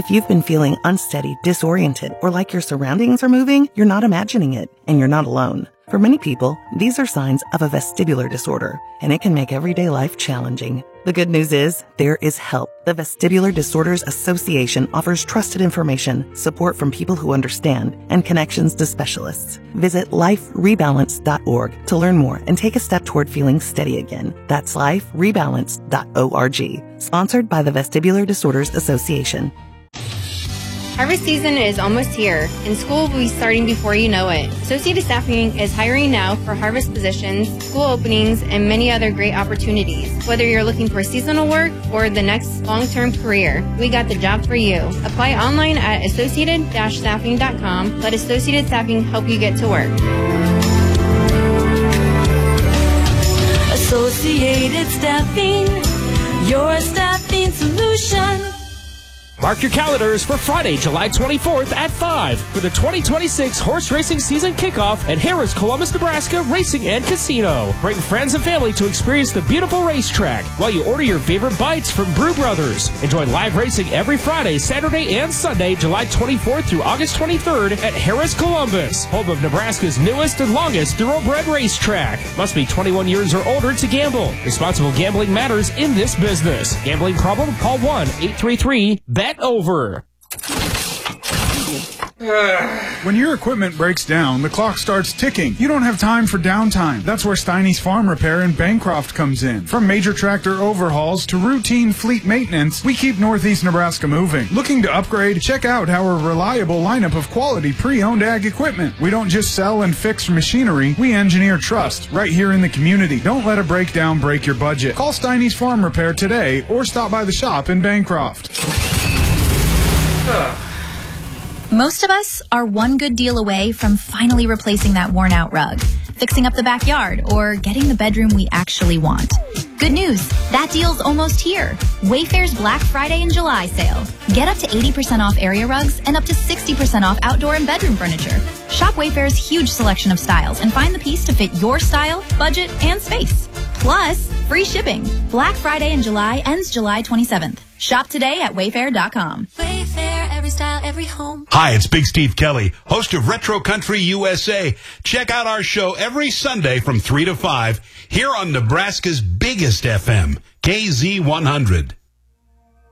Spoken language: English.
If you've been feeling unsteady, disoriented, or like your surroundings are moving, you're not imagining it, and you're not alone. For many people, these are signs of a vestibular disorder, and it can make everyday life challenging. The good news is, there is help. The Vestibular Disorders Association offers trusted information, support from people who understand, and connections to specialists. Visit liferebalance.org to learn more and take a step toward feeling steady again. That's liferebalance.org. Sponsored by the Vestibular Disorders Association. Harvest season is almost here, and school will be starting before you know it. Associated Staffing is hiring now for harvest positions, school openings, and many other great opportunities. Whether you're looking for seasonal work or the next long-term career, we got the job for you. Apply online at associated-staffing.com. Let Associated Staffing help you get to work. Associated Staffing, your staffing solution. Mark your calendars for Friday, July 24th at 5 for the 2026 horse racing season kickoff at Harris Columbus, Nebraska Racing and Casino. Bring friends and family to experience the beautiful racetrack while you order your favorite bites from Brew Brothers. Enjoy live racing every Friday, Saturday, and Sunday, July 24th through August 23rd at Harris Columbus, home of Nebraska's newest and longest thoroughbred racetrack. Must be 21 years or older to gamble. Responsible gambling matters in this business. Gambling problem? Call 1-833-BET over. When your equipment breaks down, the clock starts ticking. You don't have time for downtime. That's where Steiny's Farm Repair in Bancroft comes in. From major tractor overhauls to routine fleet maintenance, we keep Northeast Nebraska moving. Looking to upgrade? Check out our reliable lineup of quality pre-owned ag equipment. We don't just sell and fix machinery, we engineer trust right here in the community. Don't let a breakdown break your budget. Call Steiny's Farm Repair today or stop by the shop in Bancroft. Most of us are one good deal away from finally replacing that worn-out rug, fixing up the backyard, or getting the bedroom we actually want. Good news, that deal's almost here. Wayfair's Black Friday and July sale. Get up to 80% off area rugs and up to 60% off outdoor and bedroom furniture. Shop Wayfair's huge selection of styles and find the piece to fit your style, budget, and space. Plus, free shipping. Black Friday in July ends July 27th. Shop today at Wayfair.com. Wayfair, every style, every home. Hi, it's Big Steve Kelly, host of Retro Country USA. Check out our show every Sunday from 3 to 5 here on Nebraska's biggest FM, KZ100.